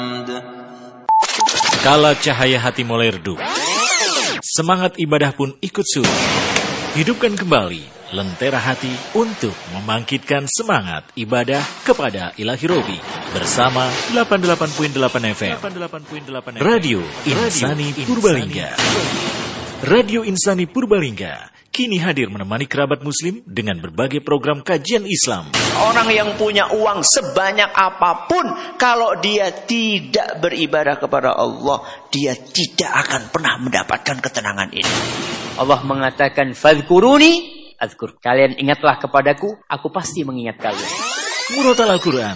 Kala cahaya hati mulai redup, semangat ibadah pun ikut surut. Hidupkan kembali lentera hati untuk membangkitkan semangat ibadah kepada Ilahi Robi bersama 88.8 FM Radio Insani Purbalingga. Radio Insani Purbalingga kini hadir menemani kerabat muslim dengan berbagai program kajian Islam. Orang yang punya uang sebanyak apapun, kalau dia tidak beribadah kepada Allah, dia tidak akan pernah mendapatkan ketenangan ini. Allah mengatakan, "Fadhkuruni azkur." Kalian ingatlah kepadaku, aku pasti mengingat kalian. Murotal Al-Quran,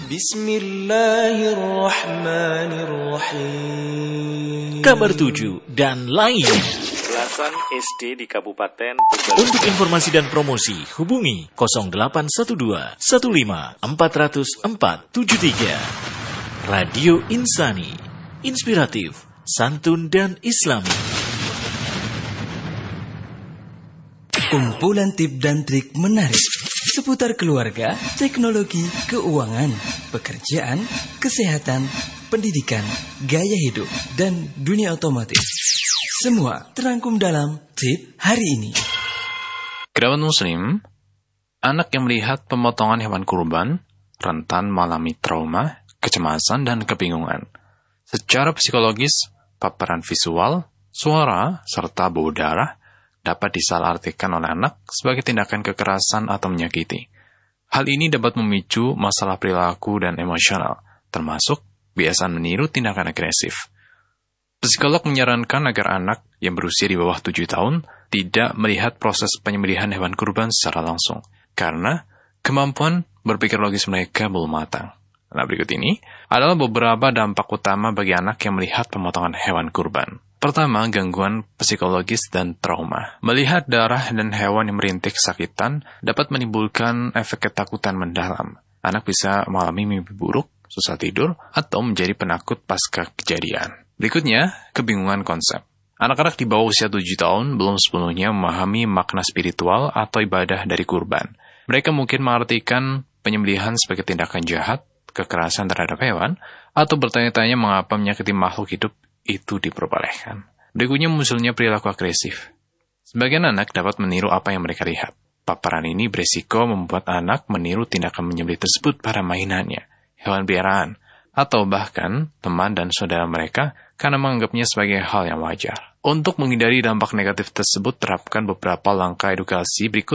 Bismillahirrahmanirrahim, Kabar 7 dan lain. Belasan SD di Kabupaten Untuk informasi dan promosi hubungi 0812 15 400 473. Radio Insani, inspiratif, santun dan islami. kumpulan tip dan trik menarik seputar keluarga, teknologi, keuangan, pekerjaan, kesehatan, pendidikan, gaya hidup, dan dunia otomotif. Semua terangkum dalam tip hari ini. Kerabat muslim, anak yang melihat pemotongan hewan kurban rentan mengalami trauma, kecemasan, dan kebingungan. Secara psikologis, paparan visual, suara, serta bau darah dapat disalahartikan oleh anak sebagai tindakan kekerasan atau menyakiti. Hal ini dapat memicu masalah perilaku dan emosional, termasuk kebiasaan meniru tindakan agresif. Psikolog menyarankan agar anak yang berusia di bawah 7 tahun tidak melihat proses penyembelihan hewan kurban secara langsung, karena kemampuan berpikir logis mereka belum matang. Nah, berikut ini adalah beberapa dampak utama bagi anak yang melihat pemotongan hewan kurban. Pertama, gangguan psikologis dan trauma. Melihat darah dan hewan yang merintih kesakitan dapat menimbulkan efek ketakutan mendalam. Anak bisa mengalami mimpi buruk, susah tidur, atau menjadi penakut pasca kejadian. Berikutnya, kebingungan konsep. Anak-anak di bawah usia 7 tahun belum sepenuhnya memahami makna spiritual atau ibadah dari kurban. Mereka mungkin mengartikan penyembelihan sebagai tindakan jahat, kekerasan terhadap hewan, atau bertanya-tanya mengapa menyakiti makhluk hidup itu diperbolehkan. Berikutnya munculnya perilaku agresif. Sebagian anak dapat meniru apa yang mereka lihat. Paparan ini beresiko membuat anak meniru tindakan menyembelih tersebut pada mainannya, hewan peliharaan, atau bahkan teman dan saudara mereka karena menganggapnya sebagai hal yang wajar. Untuk menghindari dampak negatif tersebut, terapkan beberapa langkah edukasi berikut